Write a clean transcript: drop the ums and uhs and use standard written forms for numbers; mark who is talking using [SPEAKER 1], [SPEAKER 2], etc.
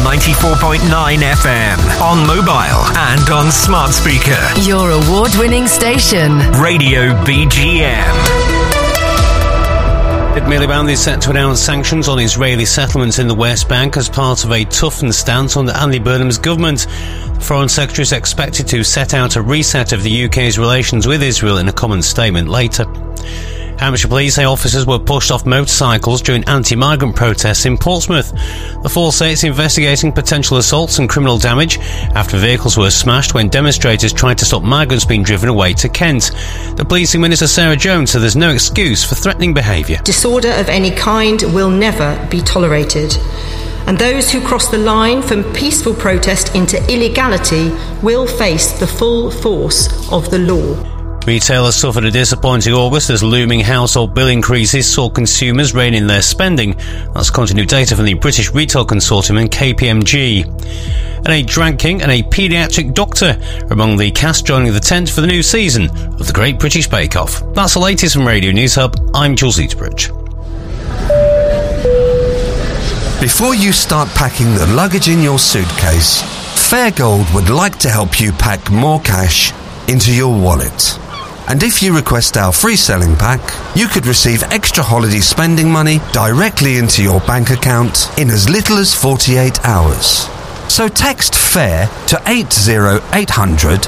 [SPEAKER 1] 94.9 FM. On mobile and on smart speaker.
[SPEAKER 2] Your award-winning station.
[SPEAKER 1] Radio BGM.
[SPEAKER 3] Miliband is set to announce sanctions on Israeli settlements in the West Bank as part of a toughened stance under Andy Burnham's government. The Foreign Secretary is expected to set out a reset of the UK's relations with Israel in a common statement later. Hampshire police say officers were pushed off motorcycles during anti-migrant protests in Portsmouth. The force say it's investigating potential assaults and criminal damage after vehicles were smashed when demonstrators tried to stop migrants being driven away to Kent. The Policing Minister Sarah Jones said there's no excuse for threatening behaviour.
[SPEAKER 4] Disorder of any kind will never be tolerated. And those who cross the line from peaceful protest into illegality will face the full force of the law.
[SPEAKER 3] Retailers suffered a disappointing August as looming household bill increases saw consumers rein in their spending. That's according to new data from the British Retail Consortium and KPMG. And a drag king and a paediatric doctor are among the cast joining the tent for the new season of The Great British Bake Off. That's the latest from Radio News Hub. I'm Jules Eaterbridge.
[SPEAKER 5] Before you start packing the luggage in your suitcase, Fairgold would like to help you pack more cash into your wallet. And if you request our free selling pack, you could receive extra holiday spending money directly into your bank account in as little as 48 hours. So text FAIR to 80800